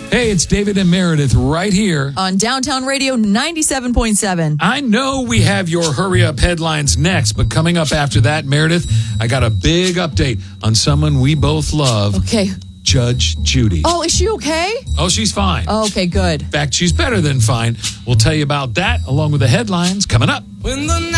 Hey, it's David and Meredith right here on Downtown Radio 97.7. I know we have your hurry up headlines next, but coming up after that, Meredith, I got a big update on someone we both love. Okay. Judge Judy. Oh, is she okay? Oh, she's fine. Oh, okay, good. In fact, she's better than fine. We'll tell you about that along with the headlines coming up. When the